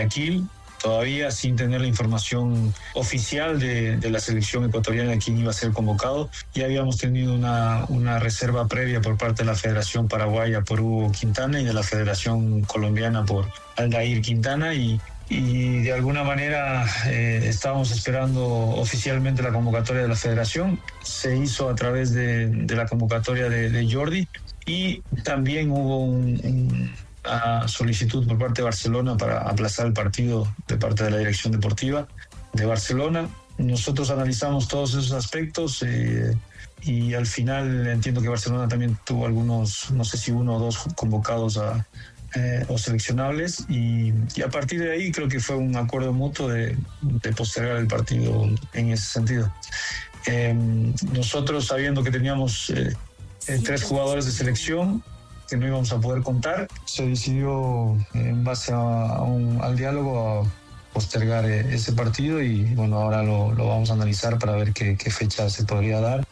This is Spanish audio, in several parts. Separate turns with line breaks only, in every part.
Guayaquil, todavía sin tener la información oficial de la selección ecuatoriana de quién iba a ser convocado. Ya habíamos tenido una reserva previa por parte de la Federación Paraguaya por Hugo Quintana y de la Federación Colombiana por Aldair Quintana, y de alguna manera estábamos esperando oficialmente la convocatoria de la Federación. Se hizo a través de la convocatoria de Jordi, y también hubo a solicitud por parte de Barcelona para aplazar el partido de parte de la dirección deportiva de Barcelona. Nosotros analizamos todos esos aspectos y al final entiendo que Barcelona también tuvo algunos, no sé si 1 o 2 convocados o seleccionables, y a partir de ahí creo que fue un acuerdo mutuo de postergar el partido en ese sentido. Nosotros, sabiendo que teníamos 3 jugadores de selección que no íbamos a poder contar, se decidió en base al diálogo a postergar ese partido, y bueno, ahora lo vamos a analizar para ver qué fecha se podría dar.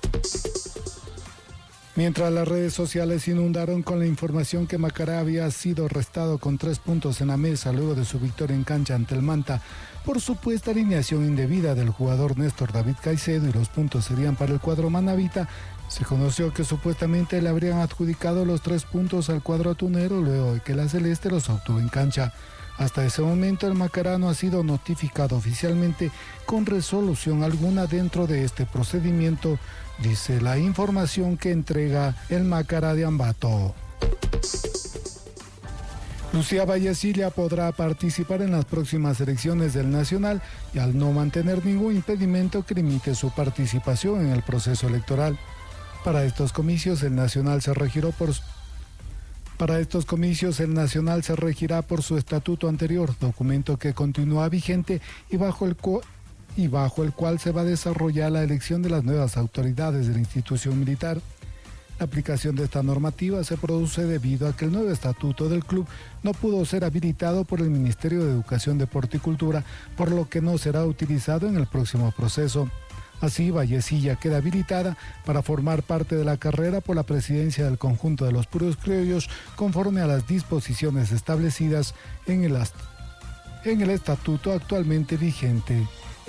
Mientras las redes sociales inundaron con la información que Macará había sido restado con 3 puntos en la mesa luego de su victoria en cancha ante el Manta por supuesta alineación indebida del jugador Néstor David Caicedo, y los puntos serían para el cuadro manabita, se conoció que supuestamente le habrían adjudicado los 3 puntos al cuadro atunero luego de que la Celeste los obtuvo en cancha. Hasta ese momento el Macará no ha sido notificado oficialmente con resolución alguna dentro de este procedimiento, dice la información que entrega el Macará de Ambato. Lucía Vallecilla podrá participar en las próximas elecciones del Nacional, y al no mantener ningún impedimento que limite su participación en el proceso electoral. Para estos comicios el Nacional se regirá por su estatuto anterior, documento que continúa vigente y bajo el cual se va a desarrollar la elección de las nuevas autoridades de la institución militar. La aplicación de esta normativa se produce debido a que el nuevo estatuto del club no pudo ser habilitado por el Ministerio de Educación, Deporte y Cultura, por lo que no será utilizado en el próximo proceso. Así, Vallecilla queda habilitada para formar parte de la carrera por la presidencia del conjunto de los puros criollos, conforme a las disposiciones establecidas en el estatuto actualmente vigente.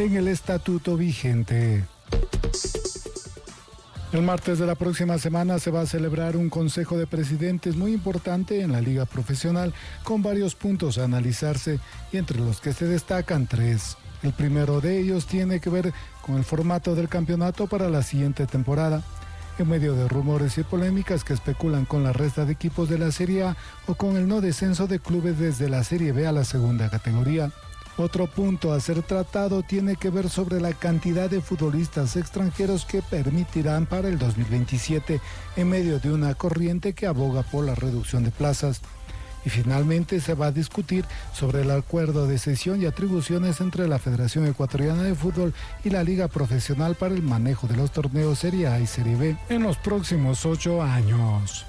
El martes de la próxima semana se va a celebrar un consejo de presidentes muy importante en la liga profesional, con varios puntos a analizarse, y entre los que se destacan 3. El primero de ellos tiene que ver con el formato del campeonato para la siguiente temporada. En medio de rumores y polémicas que especulan con la resta de equipos de la Serie A o con el no descenso de clubes desde la Serie B a la segunda categoría. Otro punto a ser tratado tiene que ver sobre la cantidad de futbolistas extranjeros que permitirán para el 2027 en medio de una corriente que aboga por la reducción de plazas. Y finalmente se va a discutir sobre el acuerdo de cesión y atribuciones entre la Federación Ecuatoriana de Fútbol y la Liga Profesional para el manejo de los torneos Serie A y Serie B en los próximos 8 años.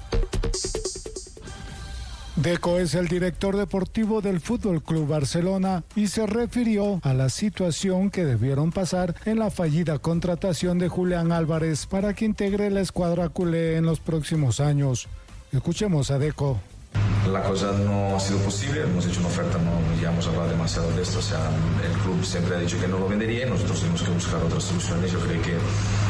Deco es el director deportivo del Fútbol Club Barcelona y se refirió a la situación que debieron pasar en la fallida contratación de Julián Álvarez para que integre la escuadra culé en los próximos años. Escuchemos a Deco.
La cosa no ha sido posible, hemos hecho una oferta, no ya hemos hablado demasiado de esto, o sea, el club siempre ha dicho que no lo vendería y nosotros tenemos que buscar otras soluciones. Yo creo que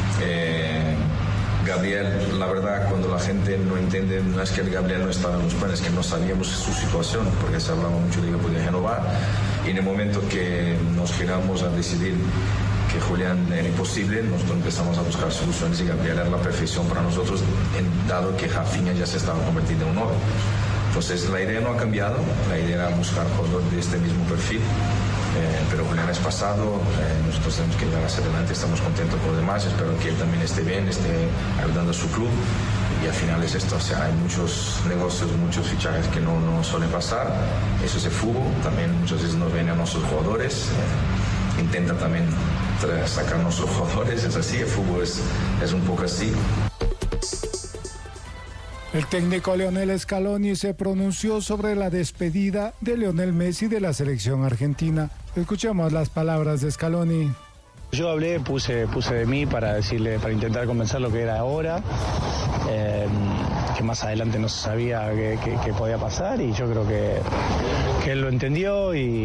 Gabriel, la verdad, cuando la gente no entiende, no es que el Gabriel no estaba en los planes, es que no sabíamos su situación, porque se hablaba mucho de que podía renovar, y en el momento que nos giramos a decidir que Julián era imposible, nosotros empezamos a buscar soluciones y Gabriel era la perfección para nosotros, dado que Rafinha ya se estaba convirtiendo en un 9. Entonces la idea no ha cambiado, la idea era buscar jugadores de este mismo perfil, pero Julián es pasado, nosotros tenemos que llegar hacia adelante, estamos contentos con los demás, espero que él también esté bien, esté ayudando a su club, y al final es esto, o sea, hay muchos negocios, muchos fichajes que no suelen pasar, eso es el fútbol, también muchas veces nos ven a nuestros jugadores, intenta también sacar a nuestros jugadores, es así, el fútbol es un poco así.
El técnico Lionel Scaloni se pronunció sobre la despedida de Lionel Messi de la selección argentina. Escuchemos las palabras de Scaloni.
Yo hablé, puse de mí para decirle, para intentar convencer lo que era ahora. que más adelante no se sabía qué podía pasar, y yo creo que él lo entendió y